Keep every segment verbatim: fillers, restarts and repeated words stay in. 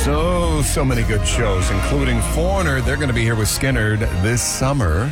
So, so many good shows, including Foreigner. They're going to be here with Skynyrd this summer.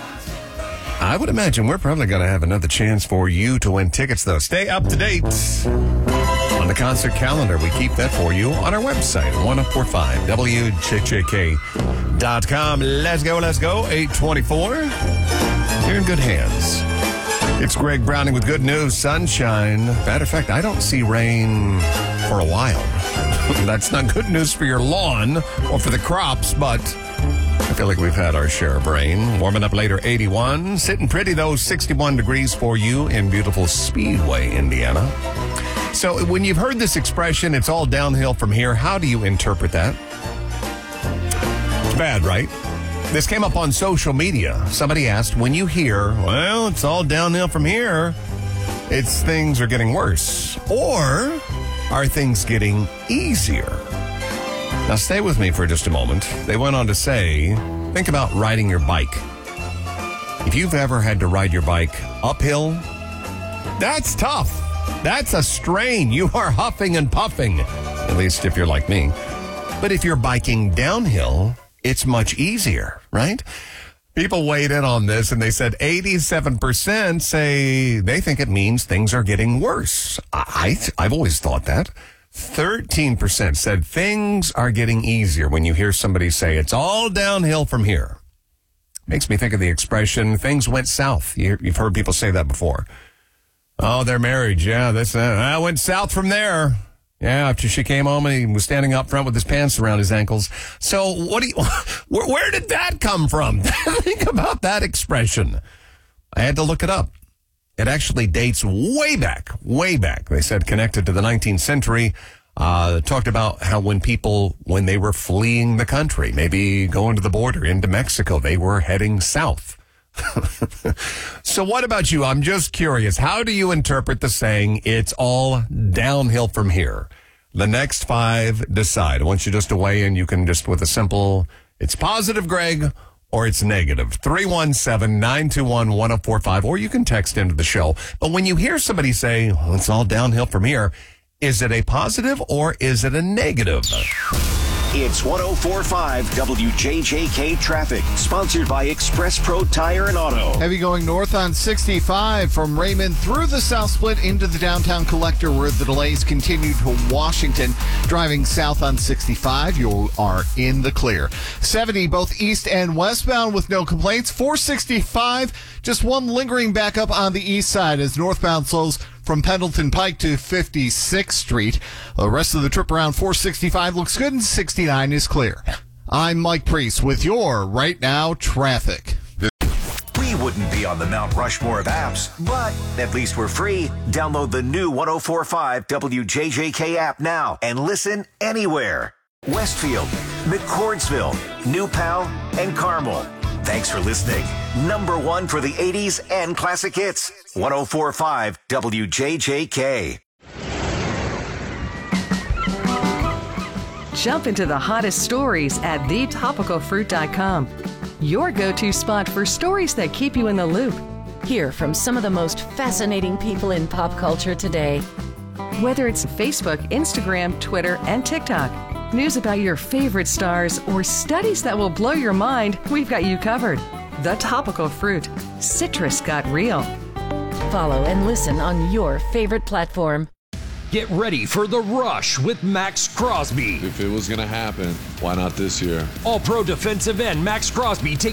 I would imagine we're probably going to have another chance for you to win tickets, though. Stay up to date on the concert calendar. We keep that for you on our website, ten forty-five W J J K dot com. Let's go, let's go. eight twenty-four. You're in good hands. It's Greg Browning with good news, sunshine. Matter of fact, I don't see rain for a while. That's not good news for your lawn or for the crops, but I feel like we've had our share of rain. Warming up later, eighty-one. Sitting pretty, though, sixty-one degrees for you in beautiful Speedway, Indiana. So when you've heard this expression, it's all downhill from here, how do you interpret that? It's bad, right? This came up on social media. Somebody asked, when you hear, well, it's all downhill from here, it's things are getting worse. Or are things getting easier? Now, stay with me for just a moment. They went on to say, think about riding your bike. If you've ever had to ride your bike uphill, that's tough. That's a strain. You are huffing and puffing, at least if you're like me. But if you're biking downhill, it's much easier, right? People weighed in on this, and they said eighty-seven percent say they think it means things are getting worse. I, I've always thought that. thirteen percent said things are getting easier when you hear somebody say it's all downhill from here. Makes me think of the expression, things went south. You, you've heard people say that before. Oh, their marriage, yeah, that's, uh, I went south from there. Yeah, after she came home and he was standing up front with his pants around his ankles. So what do you, where, where did that come from? Think about that expression. I had to look it up. It actually dates way back, way back. They said connected to the nineteenth century. Uh, talked about how when people, when they were fleeing the country, maybe going to the border into Mexico, they were heading south. So what about you? I'm just curious. How do you interpret the saying, it's all downhill from here? The next five decide. I want you just to weigh in. You can just with a simple, it's positive, Greg, or it's negative. three one seven, nine two one, one oh four five, or you can text into the show. But when you hear somebody say, well, it's all downhill from here, is it a positive or is it a negative? It's ten forty-five W J J K Traffic, sponsored by Express Pro Tire and Auto. Heavy going north on sixty-five from Raymond through the South Split into the downtown collector, where the delays continue to Washington. Driving south on sixty-five, you are in the clear. seventy both east and westbound with no complaints. four sixty-five, just one lingering backup on the east side as northbound slows from Pendleton Pike to fifty-sixth Street. The rest of the trip around four sixty-five looks good and sixty-nine is clear. I'm Mike Priest with your Right Now traffic. We wouldn't be on the Mount Rushmore of apps, but at least we're free. Download the new ten forty-five W J J K app now and listen anywhere. Westfield, McCordsville, New Pal, and Carmel. Thanks for listening. Number one for the eighties and classic hits. ten forty-five W J J K. Jump into the hottest stories at the topical fruit dot com. Your go-to spot for stories that keep you in the loop. Hear from some of the most fascinating people in pop culture today. Whether it's Facebook, Instagram, Twitter, and TikTok, news about your favorite stars, or studies that will blow your mind, we've got you covered. The Topical Fruit. Citrus got real. Follow and listen on your favorite platform. Get ready for The Rush with Max Crosby. If it was going to happen, why not this year? All-Pro defensive end Max Crosby takes